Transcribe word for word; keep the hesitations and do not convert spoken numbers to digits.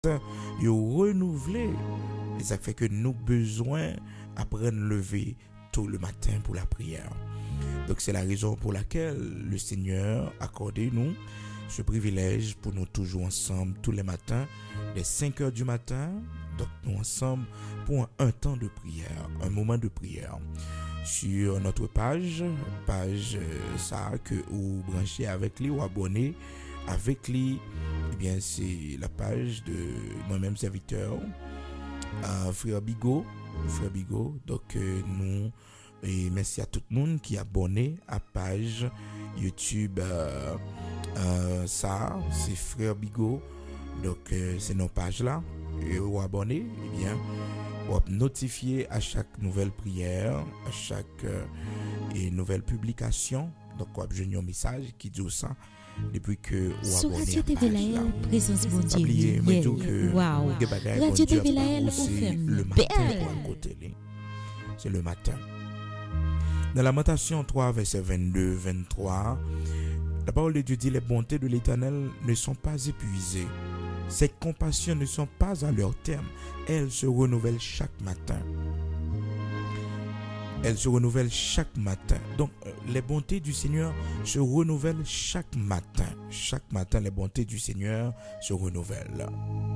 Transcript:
yo renouvelé. Et ça fait que nous besoin apprendre lever tôt le matin pour la prière. Donc c'est la raison pour laquelle le Seigneur a accordé nous ce privilège pour nous toujours ensemble tous les matins, dès cinq heures du matin. Donc nous ensemble pour un, un temps de prière, un moment de prière. Sur notre page, page euh, ça que vous branchez avec lui ou abonnez avec lui, eh bien c'est la page de moi-même serviteur, euh, Frère Bigot, Frère Bigot. Donc euh, nous et merci à tout le monde qui est abonné à page YouTube. Euh, euh, ça c'est Frère Bigot. Donc euh, c'est nos pages là. Et vous abonnez, eh bien vous notifier à chaque nouvelle prière, à chaque euh, et nouvelle publication. Donc vous avez un message qui dit ça depuis que vous abonnez à page là. Présence bon Dieu. Oubliez, moi dis que Wow. Radio T V Laël, c'est le matin pour un côté. C'est le matin. Dans Lamentation trois, verset vingt-deux vingt-trois, la parole de Dieu dit: les bontés de l'Éternel ne sont pas épuisées. Ses compassions ne sont pas à leur terme. Elles se renouvellent chaque matin. Elles se renouvellent chaque matin. Donc, les bontés du Seigneur se renouvellent chaque matin. Chaque matin, les bontés du Seigneur se renouvellent.